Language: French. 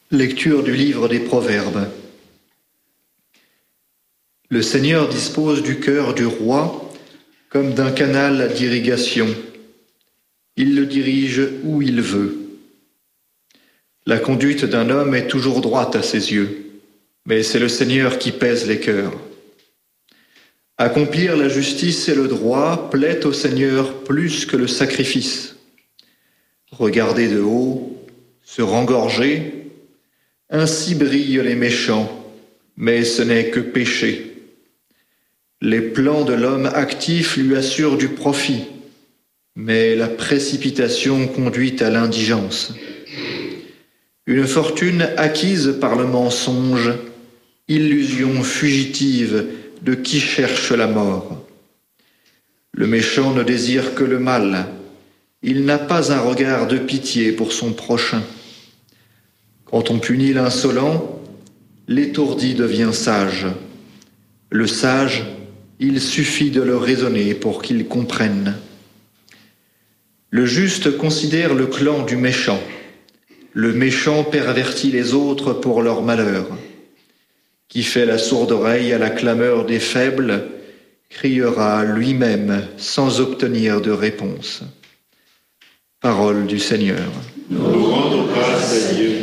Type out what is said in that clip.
Lecture du livre des Proverbes. Le Seigneur dispose du cœur du roi comme d'un canal d'irrigation. Il le dirige où il veut. La conduite d'un homme est toujours droite à ses yeux, mais c'est le Seigneur qui pèse les cœurs. Accomplir la justice et le droit plaît au Seigneur plus que le sacrifice. Regarder de haut, se rengorger, ainsi brillent les méchants, mais ce n'est que péché. Les plans de l'homme actif lui assurent du profit, mais la précipitation conduit à l'indigence. Une fortune acquise par le mensonge, illusion fugitive de qui cherche la mort. Le méchant ne désire que le mal, il n'a pas un regard de pitié pour son prochain. Quand on punit l'insolent, l'étourdi devient sage. Le sage, il suffit de le raisonner pour qu'il comprenne. Le juste considère le clan du méchant. Le méchant pervertit les autres pour leur malheur. Qui fait la sourde oreille à la clameur des faibles, criera lui-même sans obtenir de réponse. Parole du Seigneur. Nous rendons grâce à Dieu.